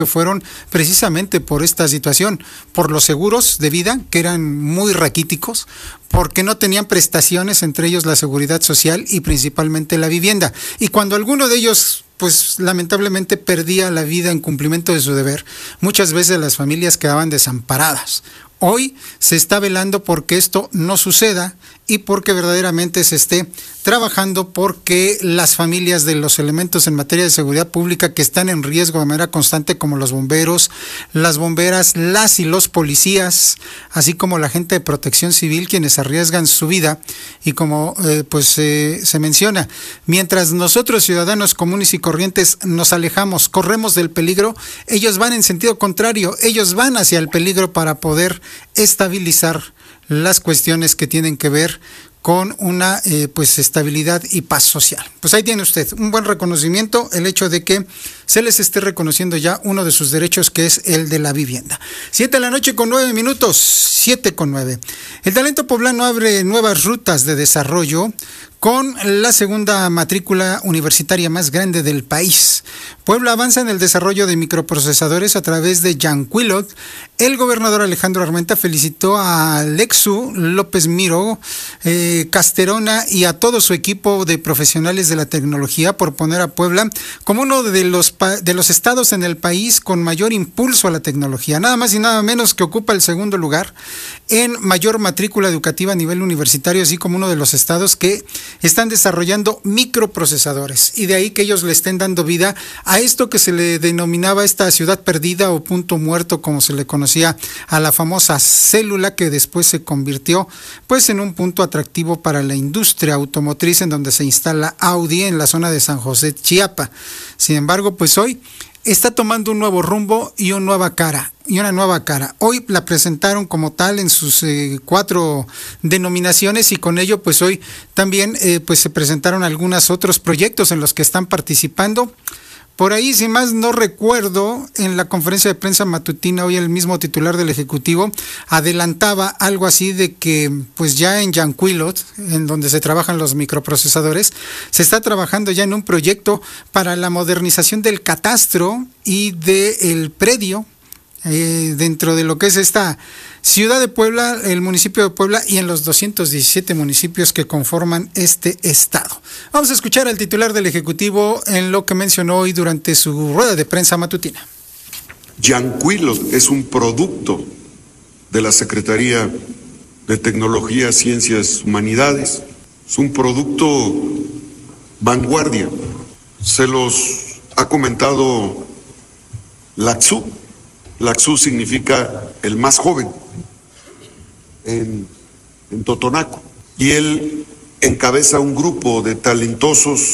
fueron precisamente por esta situación, por los seguros de vida, que eran muy raquíticos, porque no tenían prestaciones, entre ellos la seguridad social y principalmente la vivienda. Y cuando alguno de ellos, pues lamentablemente perdía la vida en cumplimiento de su deber, muchas veces las familias quedaban desamparadas. Hoy se está velando porque esto no suceda y porque verdaderamente se esté trabajando porque las familias de los elementos en materia de seguridad pública que están en riesgo de manera constante, como los bomberos, las bomberas, las y los policías, así como la gente de protección civil, quienes arriesgan su vida, y como se menciona, mientras nosotros ciudadanos comunes y corrientes nos alejamos, corremos del peligro, ellos van en sentido contrario, ellos van hacia el peligro para poder estabilizar las cuestiones que tienen que ver con una estabilidad y paz social. Pues ahí tiene usted un buen reconocimiento, el hecho de que se les esté reconociendo ya uno de sus derechos, que es el de la vivienda. 7:09 p.m, 7:09. El talento poblano abre nuevas rutas de desarrollo con la segunda matrícula universitaria más grande del país. Puebla avanza en el desarrollo de microprocesadores a través de Yanquilot. El gobernador Alejandro Armenta felicitó a Alexu López Miro Casterona y a todo su equipo de profesionales de la tecnología por poner a Puebla como uno de los estados en el país con mayor impulso a la tecnología. Nada más y nada menos que ocupa el segundo lugar en mayor matrícula educativa a nivel universitario, así como uno de los estados que están desarrollando microprocesadores, y de ahí que ellos le estén dando vida a esto que se le denominaba esta ciudad perdida o punto muerto, como se le conocía a la famosa célula, que después se convirtió pues en un punto atractivo para la industria automotriz, en donde se instala Audi en la zona de San José, Chiapa. Sin embargo, pues hoy está tomando un nuevo rumbo y una nueva cara. Hoy la presentaron como tal en sus 4 denominaciones, y con ello pues hoy también se presentaron algunos otros proyectos en los que están participando. Por ahí, si más no recuerdo, en la conferencia de prensa matutina hoy el mismo titular del Ejecutivo adelantaba algo así de que pues ya en Yanquilot, en donde se trabajan los microprocesadores, se está trabajando ya en un proyecto para la modernización del catastro y del predio dentro de lo que es esta ciudad de Puebla, el municipio de Puebla, y en los 217 municipios que conforman este estado. Vamos a escuchar al titular del Ejecutivo en lo que mencionó hoy durante su rueda de prensa matutina. Yanquilot es un producto de la Secretaría de Tecnología, Ciencias, Humanidades. Es un producto vanguardia. Se los ha comentado Laxu. Laxu significa el más joven en Totonaco, y él encabeza un grupo de talentosas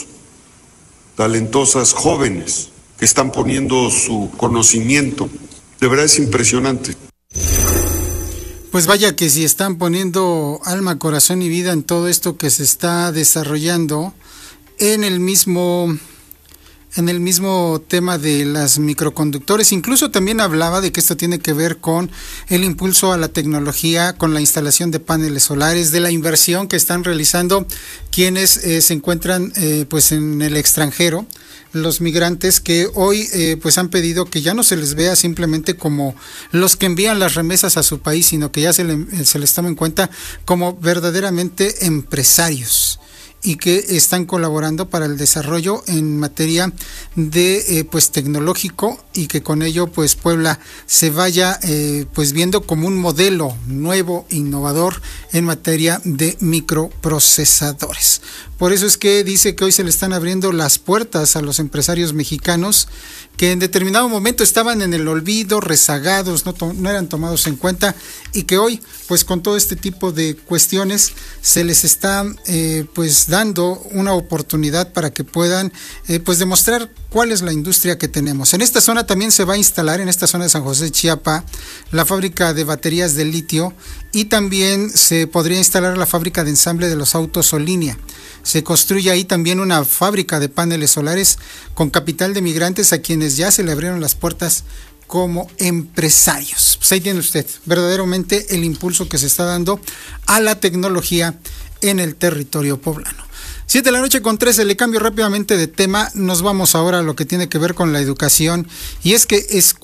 jóvenes que están poniendo su conocimiento. De verdad es impresionante. Pues vaya que si están poniendo alma, corazón y vida en todo esto que se está desarrollando en el mismo tema de las microconductores. Incluso también hablaba de que esto tiene que ver con el impulso a la tecnología, con la instalación de paneles solares, de la inversión que están realizando quienes se encuentran en el extranjero, los migrantes que hoy han pedido que ya no se les vea simplemente como los que envían las remesas a su país, sino que ya se les tome en cuenta como verdaderamente empresarios, y que están colaborando para el desarrollo en materia de tecnológico, y que con ello pues Puebla se vaya viendo como un modelo nuevo, innovador en materia de microprocesadores. Por eso es que dice que hoy se le están abriendo las puertas a los empresarios mexicanos que en determinado momento estaban en el olvido, rezagados, no eran tomados en cuenta, y que hoy, pues con todo este tipo de cuestiones, se les está dando una oportunidad para que puedan demostrar cuál es la industria que tenemos. En esta zona también se va a instalar, en esta zona de San José, Chiapa, la fábrica de baterías de litio, y también se podría instalar la fábrica de ensamble de los autos Solinia. Se construye ahí también una fábrica de paneles solares con capital de migrantes a quienes ya se le abrieron las puertas como empresarios. Pues ahí tiene usted verdaderamente el impulso que se está dando a la tecnología en el territorio poblano. 7:13 le cambio rápidamente de tema. Nos vamos ahora a lo que tiene que ver con la educación, y es que